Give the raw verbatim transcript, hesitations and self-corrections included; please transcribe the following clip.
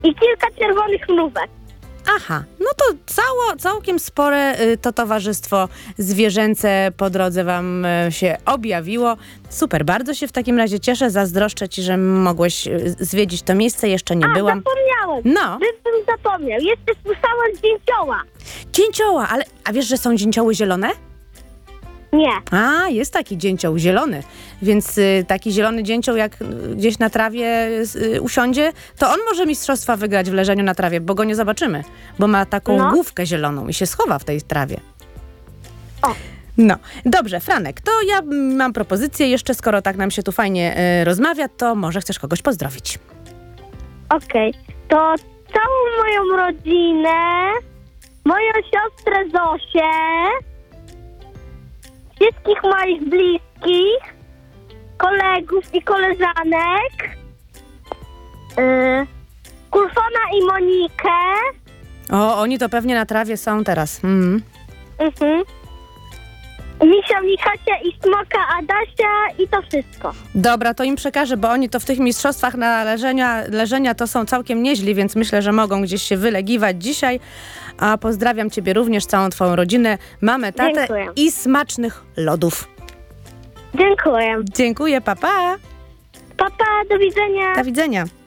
i kilka czerwonych mrówek. Aha, no to cało, całkiem spore y, to towarzystwo zwierzęce po drodze wam y, się objawiło. Super, bardzo się w takim razie cieszę, zazdroszczę ci, że mogłeś y, zwiedzić to miejsce, jeszcze nie A, byłam. zapomniałem. No. Żebym zapomniał. Jeszcze słyszałem dzięcioła. Dzięcioła, ale a wiesz, że są dzięcioły zielone? Nie. A, jest taki dzięcioł zielony, więc y, taki zielony dzięcioł jak y, gdzieś na trawie y, usiądzie, to on może mistrzostwa wygrać w leżeniu na trawie, bo go nie zobaczymy, bo ma taką No. główkę zieloną i się schowa w tej trawie. O. No, dobrze, Franek, to ja mm, mam propozycję, jeszcze skoro tak nam się tu fajnie y, rozmawia, to może chcesz kogoś pozdrowić. Okej. To całą moją rodzinę, moją siostrę Zosię, wszystkich moich bliskich, kolegów i koleżanek, yy, Kulfona i Monikę. O, oni to pewnie na trawie są teraz. Mm. Mhm. Misia Michasia i Smoka Adasia i to wszystko. Dobra, to im przekażę, bo oni to w tych mistrzostwach na leżenia, leżenia to są całkiem nieźli, więc myślę, że mogą gdzieś się wylegiwać dzisiaj. A pozdrawiam ciebie również, całą twoją rodzinę, mamę, tatę Dziękuję. i smacznych lodów. Dziękuję. Dziękuję, pa, pa. Pa, pa, do widzenia. Do widzenia.